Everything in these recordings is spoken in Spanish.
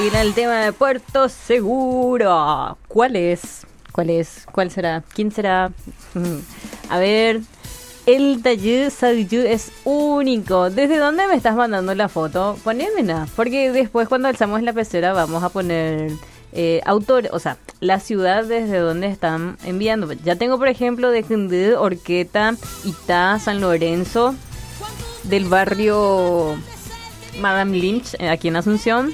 viene el tema de Puerto Seguro. ¿Cuál es? ¿Cuál será? ¿Quién será? A ver, el taller Sayu es único. ¿Desde dónde me estás mandando la foto? Ponémela, porque después cuando alzamos la pecera vamos a poner autor, o sea, la ciudad desde donde están enviando. Ya tengo, por ejemplo, de Cundú, Orqueta, Itá, San Lorenzo, del barrio Madame Lynch, aquí en Asunción,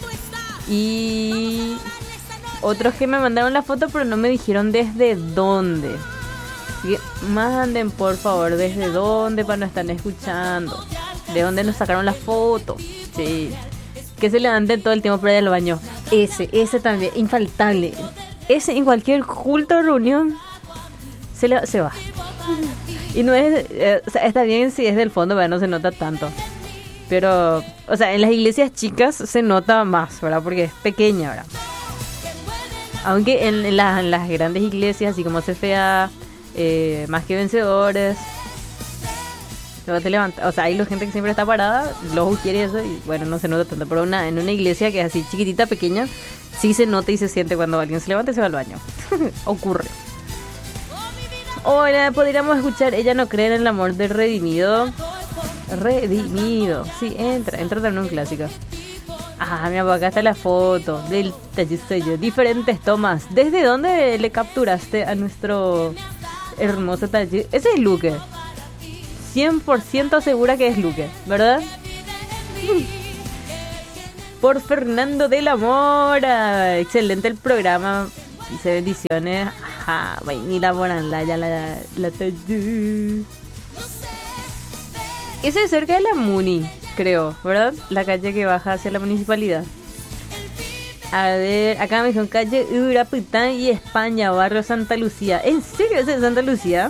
y otros que me mandaron la foto pero no me dijeron desde dónde. Así que manden por favor desde dónde para no estar escuchando, de dónde nos sacaron la foto. Sí, que se levanten todo el tiempo para ir al baño. Ese también, infaltable. Ese en cualquier culto o reunión se va. Y no es, o sea, está bien si es del fondo, ¿verdad? No se nota tanto. Pero, o sea, en las iglesias chicas se nota más, ¿verdad? Porque es pequeña, ¿verdad? Aunque en las grandes iglesias, así como CFA, Más que Vencedores, luego te levantas, o sea, hay la gente que siempre está parada, luego quiere eso y bueno, no se nota tanto. Pero en una iglesia que es así chiquitita, pequeña, sí se nota y se siente cuando alguien se levanta y se va al baño. Ocurre. Hola, podríamos escuchar Ella no cree en el amor del redimido. Redimido. Sí, entra también un clásico. Ah, mira, acá está la foto del taller. Diferentes tomas. ¿Desde dónde le capturaste a nuestro hermoso taller? Ese es Luque. 100% segura que es Luque, ¿verdad? Por Fernando de la Mora. Excelente el programa. Dice bendiciones. Ajá, vainilla Moranda, ya la taller. Ese es cerca de la Muni, creo, ¿verdad? La calle que baja hacia la municipalidad. A ver, acá me dijeron calle Urapitán y España, barrio Santa Lucía. ¿En serio es de Santa Lucía?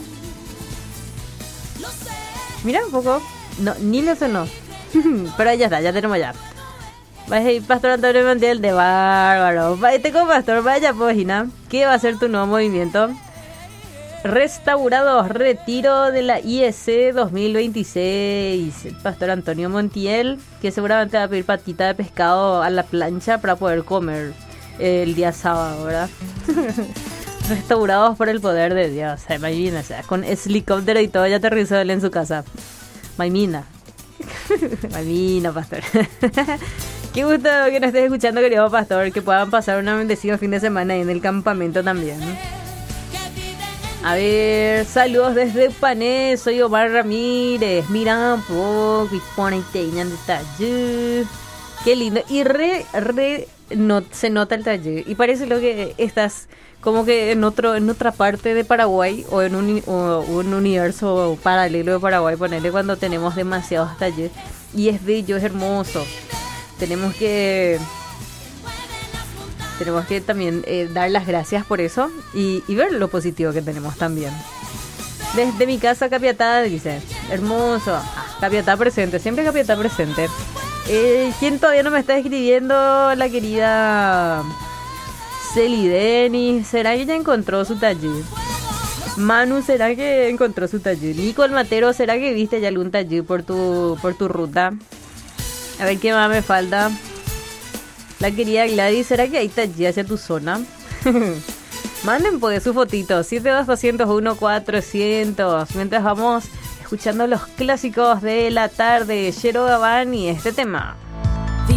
Mira un poco. No, ni me sonó. Pero ya está, ya tenemos ya. Vaya, Pastor Antonio Mandiel de bárbaro. Vaya, con Pastor, vaya página. ¿Qué va a ser tu nuevo movimiento? Restaurados, retiro de la IEC 2026. El Pastor Antonio Montiel, que seguramente va a pedir patita de pescado a la plancha para poder comer el día sábado, ¿verdad? Restaurados por el poder de Dios. Imagina, o sea, con helicóptero y todo, ya aterrizó él en su casa. Maimina. Maimina, Pastor. Qué gusto que nos estés escuchando, querido Pastor. Que puedan pasar un bendecido fin de semana ahí en el campamento también. A ver, saludos desde Pané, soy Omar Ramírez. Mira un poco y pone teñan de taller. Qué lindo. Y se nota el taller. Y parece lo que estás como que en otra parte de Paraguay o en un universo paralelo de Paraguay, ponerle cuando tenemos demasiados talleres. Y es bello, es hermoso. Tenemos que también dar las gracias por eso y ver lo positivo que tenemos también. Desde mi casa, Capiatá, dice. Hermoso. Capiatá presente, siempre Capiatá presente. ¿Quién todavía no me está escribiendo? La querida Celi Denis. ¿Será que ya encontró su taller? Manu, ¿será que encontró su taller? Nico el Matero, ¿será que viste ya algún taller por tu ruta? A ver qué más me falta. La querida Gladys, ¿será que hay taller hacia tu zona? Manden pues su fotito, 72-201-400. Mientras vamos escuchando los clásicos de la tarde, Yero Gabán y este tema.